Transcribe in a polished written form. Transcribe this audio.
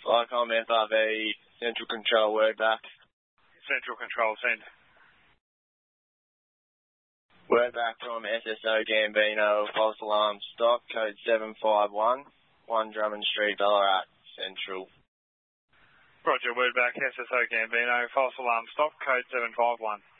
Flycom FRV, Central Control, word back. Central Control, send. Word back from SSO Gambino, false alarm, stock, code 751, 1 Drummond Street, Ballarat, Central. Roger, word back, SSO Gambino, false alarm, stock, code 751.